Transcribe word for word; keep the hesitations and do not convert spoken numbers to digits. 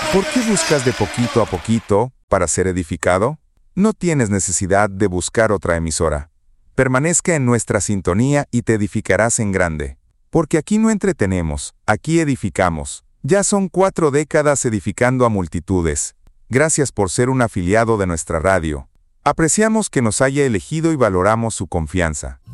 ¿Por qué buscas de poquito a poquito para ser edificado? No tienes necesidad de buscar otra emisora. Permanezca en nuestra sintonía y te edificarás en grande. Porque aquí no entretenemos, aquí edificamos. Ya son cuatro décadas edificando a multitudes. Gracias por ser un afiliado de nuestra radio. Apreciamos que nos haya elegido y valoramos su confianza.